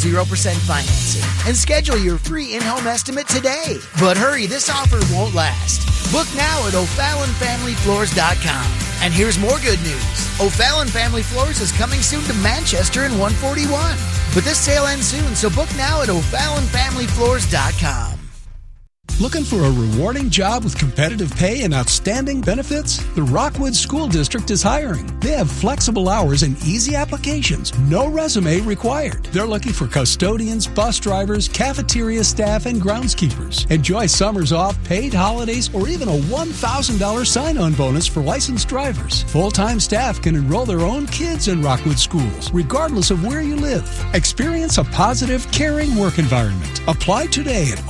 0% financing and schedule your free in-home estimate today. But hurry, this offer won't last. Book now at O'FallonFamilyFloors.com. And here's more good news. O'Fallon Family Floors is coming soon to Manchester and 141. But this sale ends soon, so book now at O'FallonFamilyFloors.com. Looking for a rewarding job with competitive pay and outstanding benefits? The Rockwood School District is hiring. They have flexible hours and easy applications. No resume required. They're looking for custodians, bus drivers, cafeteria staff, and groundskeepers. Enjoy summers off, paid holidays, or even a $1,000 sign-on bonus for licensed drivers. Full-time staff can enroll their own kids in Rockwood schools, regardless of where you live. Experience a positive, caring work environment. Apply today at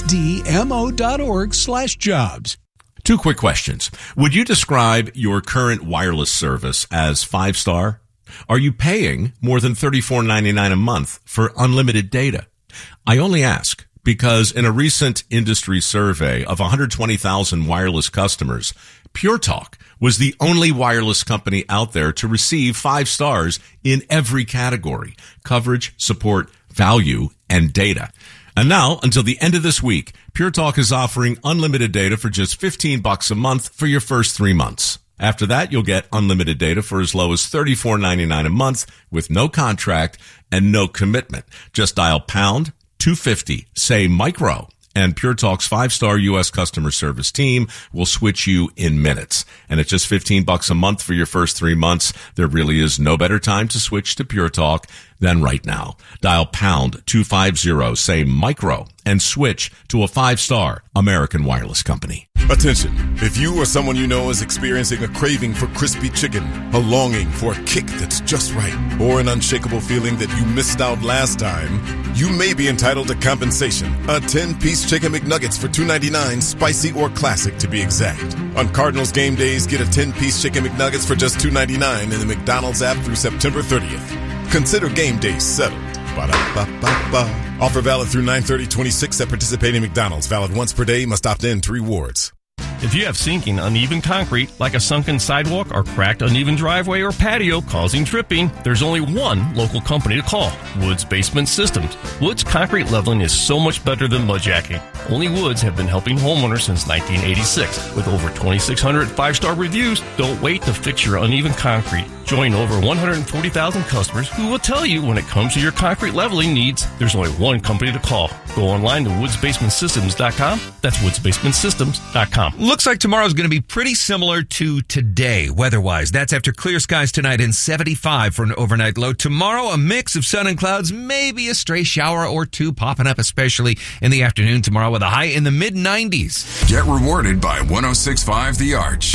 rsdmo.org/jobs. Two quick questions. Would you describe your current wireless service as 5-star? Are you paying more than $34.99 a month for unlimited data? I only ask because in a recent industry survey of 120,000 wireless customers, Pure Talk was the only wireless company out there to receive 5 stars in every category: coverage, support, value, and data. And now, until the end of this week, Pure Talk is offering unlimited data for just $15 a month for your first 3 months. After that, you'll get unlimited data for as low as $34.99 a month with no contract and no commitment. Just dial pound 250, say micro, and Pure Talk's 5-star U.S. customer service team will switch you in minutes. And at just $15 a month for your first 3 months, there really is no better time to switch to Pure Talk than right now. Dial pound 250, say micro, and switch to a 5-star American wireless company. Attention, if you or someone you know is experiencing a craving for crispy chicken, a longing for a kick that's just right, or an unshakable feeling that you missed out last time, you may be entitled to compensation. A 10-piece Chicken McNuggets for $2.99, spicy or classic to be exact. On Cardinals game days, get a 10-piece Chicken McNuggets for just $2.99 in the McDonald's app through September 30th. Consider game days settled. Ba-da-ba-ba-ba. Offer valid through 9/30/26 at participating McDonald's. Valid once per day. Must opt in to rewards. If you have sinking, uneven concrete, like a sunken sidewalk or cracked, uneven driveway or patio causing tripping, there's only one local company to call: Woods Basement Systems. Woods concrete leveling is so much better than mudjacking. Only Woods have been helping homeowners since 1986. With over 2,600 5-star reviews, don't wait to fix your uneven concrete. Join over 140,000 customers who will tell you when it comes to your concrete leveling needs, there's only one company to call. Go online to woodsbasementsystems.com. That's woodsbasementsystems.com. Looks like tomorrow's going to be pretty similar to today, weather-wise. That's after clear skies tonight and 75 for an overnight low. Tomorrow, a mix of sun and clouds, maybe a stray shower or two popping up, especially in the afternoon tomorrow with a high in the mid-90s. Get rewarded by 106.5 The Arch.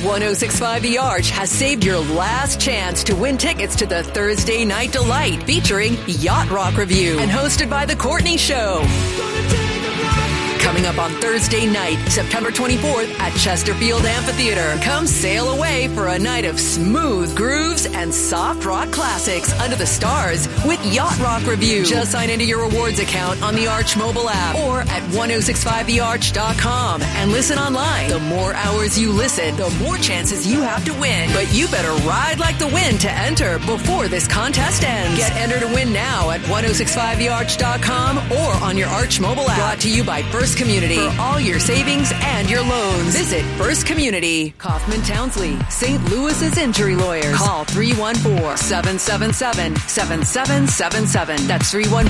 106.5 The Arch has saved your last chance to win tickets to the Thursday Night Delight featuring Yacht Rock Review and hosted by The Courtney Show. Coming up on Thursday night, September 24th at Chesterfield Amphitheater. Come sail away for a night of smooth grooves and soft rock classics under the stars with Yacht Rock Review. Just sign into your rewards account on the Arch mobile app or at 1065thearch.com and listen online. The more hours you listen, the more chances you have to win. But you better ride like the wind to enter before this contest ends. Get entered to win now at 1065thearch.com or on your Arch mobile app. Brought to you by First Community. For all your savings and your loans, visit First Community. Kaufman Townsley, St. Louis's injury lawyers. Call 314-777-7777. That's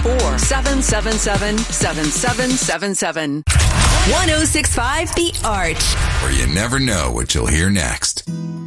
314-777-7777. 1065 The Arch. Where you never know what you'll hear next.